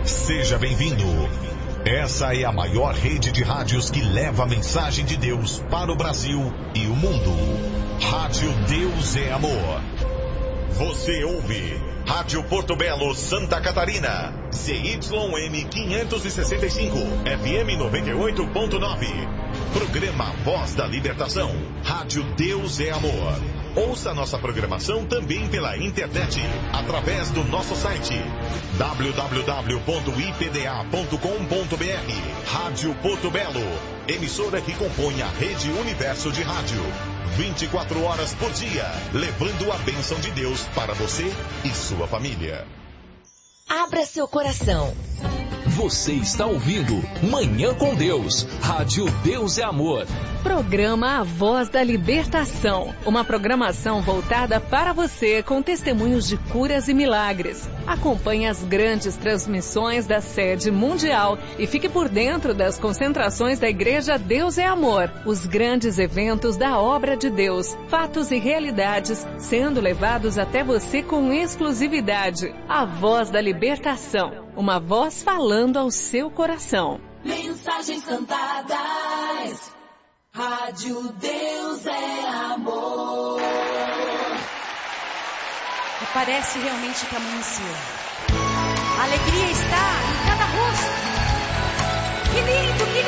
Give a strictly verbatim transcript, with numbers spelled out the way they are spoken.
Seja bem-vindo. Essa é a maior rede de rádios que leva a mensagem de Deus para o Brasil e o mundo. Rádio Deus é Amor. Você ouve Rádio Porto Belo, Santa Catarina. C Y M quinhentos e sessenta e cinco, F M noventa e oito ponto nove. Programa Voz da Libertação. Rádio Deus é Amor. Ouça nossa programação também pela internet, através do nosso site w w w ponto i p d a ponto com ponto b r. Rádio Porto Belo, emissora que compõe a Rede Universo de Rádio. vinte e quatro horas por dia, levando a bênção de Deus para você e sua família. Abra seu coração. Você está ouvindo Manhã com Deus, Rádio Deus é Amor. Programa A Voz da Libertação, uma programação voltada para você com testemunhos de curas e milagres. Acompanhe as grandes transmissões da sede mundial e fique por dentro das concentrações da Igreja Deus é Amor, os grandes eventos da obra de Deus, fatos e realidades sendo levados até você com exclusividade. A Voz da Libertação, uma voz falando ao seu coração. Mensagens cantadas. Rádio Deus é Amor. E parece realmente que amanheceu. A alegria está em cada rosto. Que lindo, lindo.